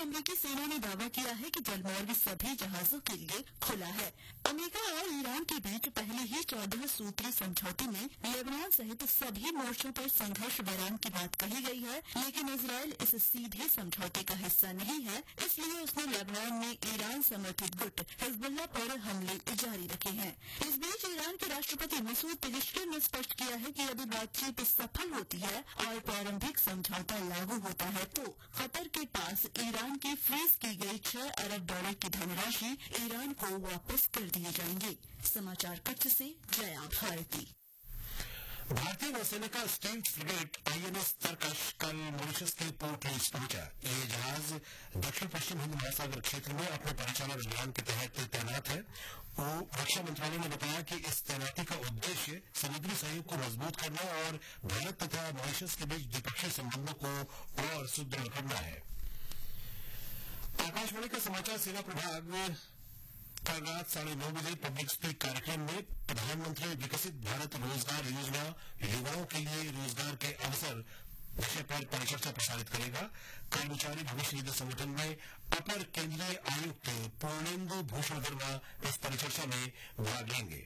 अमेरिकी सेना ने दावा किया है कि जलमार्ग सभी जहाजों के लिए खुला है। अमेरिका और ईरान के बीच पहले ही 14 सूत्रीय समझौते में लेबनान सहित सभी मोर्चों पर संघर्ष विराम की बात कही गई है, लेकिन इजरायल इस सीधे समझौते का हिस्सा नहीं है, इसलिए उसने लेबनान में ईरान समर्थित गुट हिजबुल्लाह पर हमले जारी रखे हैं। इस बीच ईरान के राष्ट्रपति मसूद पेजेश्कियान ने स्पष्ट किया है कि यदि बातचीत सफल होती है और प्रारंभिक समझौता लागू होता है तो कतर के पास ईरान की फ्रीज की गई $6 अरब की धनराशि ईरान को वापस कर दिए जाएंगे। समाचार कक्ष से जया भारती। भारतीय नौसेना का स्टील्थ फ्रिगेट INS तरकश कल मॉरिशस के पोर्ट लुइस पहुंचा। ये जहाज दक्षिण पश्चिम हिंद महासागर क्षेत्र में अपने परिचालन अभियान के तहत तैनात है। रक्षा मंत्रालय ने बताया कि इस तैनाती का उद्देश्य समुद्री सहयोग को मजबूत करना और भारत तथा मॉरिशस के बीच द्विपक्षीय संबंधों को और सुदृढ़ करना है। आकाशवाणी का समाचार सेवा प्रभाग कल रात 9:30 बजे पब्लिक स्पीक कार्यक्रम में प्रधानमंत्री विकसित भारत रोजगार योजना युवाओं के लिए रोजगार के अवसर विषय पर परिचर्चा प्रसारित करेगा। कर्मचारी भविष्य निधि संगठन में अपर केंद्रीय आयुक्त पूर्णेंदु भूषण वर्मा इस परिचर्चा में भाग लेंगे।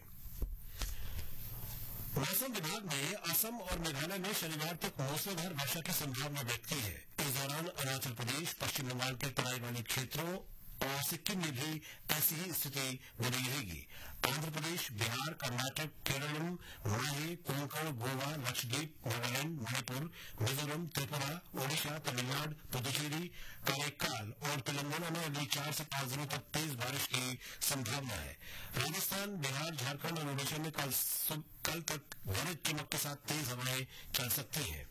मौसम विभाग ने असम और मेघालय में शनिवार तक मूसलाधार वर्षा की संभावना व्यक्त की है। इस दौरान अरुणाचल प्रदेश, पश्चिम बंगाल के तराई वाले क्षेत्रों और सिक्किम में भी ऐसी ही स्थिति बनी रहेगी। आंध्र प्रदेश, बिहार, कर्नाटक, केरलम, माहे, कोंकण, गोवा, लक्षद्वीप, नागालैंड, मणिपुर, मिजोरम, त्रिपुरा, ओडिशा, तमिलनाडु, पुदुचेरी, कारेकाल और तेलंगाना में अगले 4 से 5 दिनों तक तेज बारिश की संभावना है। राजस्थान, बिहार, झारखंड और ओडिशा में कल तक गरज चमक के साथ तेज हवाएं चल सकती हैं।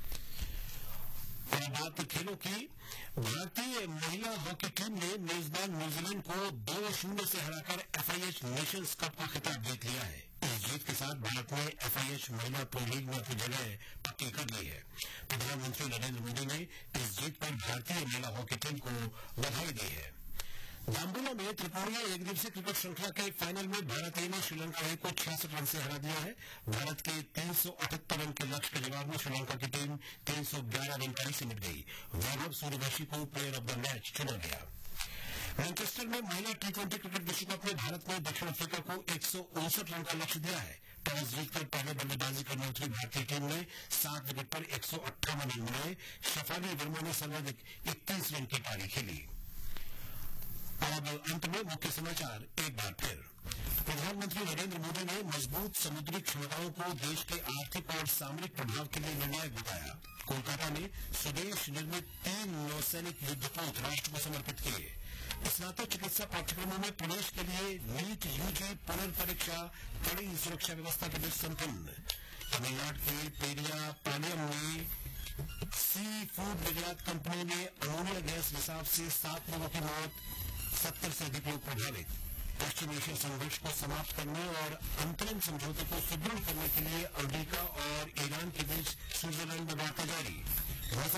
और बात खेलों की। भारतीय महिला हॉकी टीम ने मेजबान न्यूजीलैंड को 2-0 से हराकर FIH नेशंस कप का खिताब जीत लिया है। इस जीत के साथ भारत ने FIH महिला प्रो लीग में अपनी जगह पक्की कर ली है। प्रधानमंत्री नरेंद्र मोदी ने इस जीत पर भारतीय महिला हॉकी टीम को बधाई दी है। जाम्बुला में त्रिकोणीय एक दिवसीय क्रिकेट श्रृंखला के फाइनल में भारत ने श्रीलंका को 66 रन से हरा दिया है। भारत के 378 रन के लक्ष्य के जवाब में श्रीलंका की टीम 311 रन पर ही सिमट गई। वैभव सूर्यवंशी को प्लेयर ऑफ द मैच चुना गया। मैनचेस्टर में महिला T20 क्रिकेट विश्व कप में भारत ने दक्षिण अफ्रीका को 159 रन का लक्ष्य दिया है। टॉस जीतकर पहले बल्लेबाजी करने उतरी भारतीय टीम ने 7 विकेट पर 158 रन बनाए। शेफाली वर्मा ने सर्वाधिक 31 रन की पारी खेली। अब अंत में मुख्य समाचार एक बार फिर। प्रधानमंत्री नरेंद्र मोदी ने मजबूत समुद्री क्षमताओं को देश के आर्थिक और सामरिक प्रभाव के लिए निर्णायक बताया। कोलकाता में स्वदेश निर्मित 3 नौसैनिक युद्धपोत राष्ट्र को समर्पित किए। स्नातक चिकित्सा पाठ्यक्रमों में प्रवेश के लिए नीट UG पुनर्परीक्षा कड़ी सुरक्षा व्यवस्था के बीच संपन्न। तमिलनाडु के पेरिया पालियम में सी फूड निर्यात कंपनी में अमोनिया गैस रिसाव से 7 लोगों की मौत, 70 से अधिक लोग प्रभावित। पश्चिम एशिया संघर्ष को समाप्त करने और अंतरिम समझौते को सुदृढ़ करने के लिए अमेरिका और ईरान के बीच स्विट्जरलैंड में वार्ता जारी।